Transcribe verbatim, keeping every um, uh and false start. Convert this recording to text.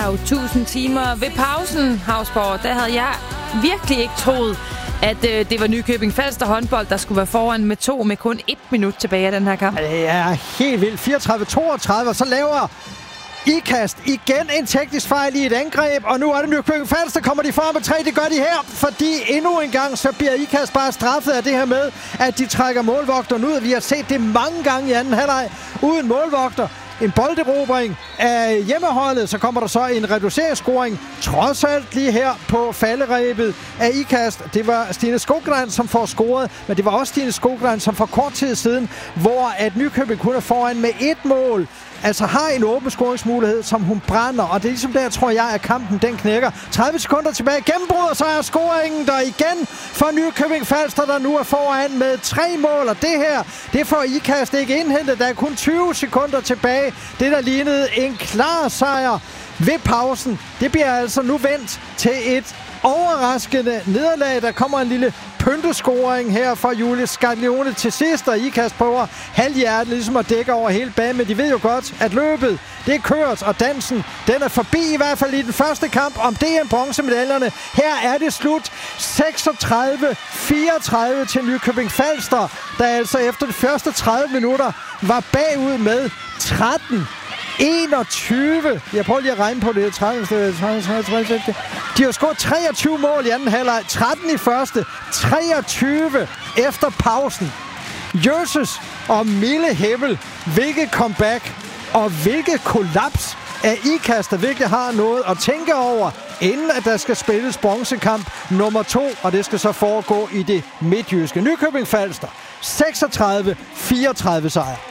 jo tusind timer ved pausen, Hausborg. Der havde jeg virkelig ikke troet, at øh, det var Nykøbing Falster håndbold, der skulle være foran med to med kun et minut tilbage af den her kamp. Det er helt vildt. fireogtredive toogtredive, og så laver Ikast igen en teknisk fejl i et angreb, og nu er det Nykøbing Falster, kommer de foran med tre. Det gør de her, fordi endnu en gang så bliver Ikast bare straffet af det her med, at de trækker målvogteren ud. Vi har set det mange gange i anden halvleg uden målvogter. En bolderobring af hjemmeholdet, så kommer der så en reduceringsscoring, trods alt lige her på falderebet af Ikast. Det var Stine Skogran, som får scoret, men det var også Stine Skogran, som for kort tid siden, hvor at Nykøbing kun er foran med et mål, altså har en åben scoringsmulighed, som hun brænder, og det er ligesom der, tror jeg, at kampen den knækker. tredive sekunder tilbage, gennembrud, og så er scoringen der igen for Nykøbing Falster, der nu er foran med tre mål, og det her, det får Ikast ikke indhentet. Der er kun tyve sekunder tilbage. Det, der lignede en klar sejr ved pausen, det bliver altså nu vendt til et overraskende nederlag. Der kommer en lille pyntescoring her fra Julie Scaglione til sidst, og Ikast prøver halvhjertet ligesom at dække over hele banen, men de ved jo godt, at løbet, det er kørt, og dansen, den er forbi i hvert fald i den første kamp om D M-bronzemedaljerne. Her er det slut. seksogtredive fireogtredive til Nykøbing Falster, der altså efter de første tredive minutter var bagud med tretten enogtyve. Jeg prøver lige at regne på det. tredive, tredive, tredive, tredive. De har scoret treogtyve mål i anden halvleg. tretten i første. treogtyve efter pausen. Jøsses og Mille Hebbel. Hvilket comeback og hvilket kollaps af Ikast, der virkelig har noget at tænke over, inden at der skal spilles bronzekamp nummer to, og det skal så foregå i det midtjyske. Nykøbing Falster. seksogtredive fireogtredive sejr.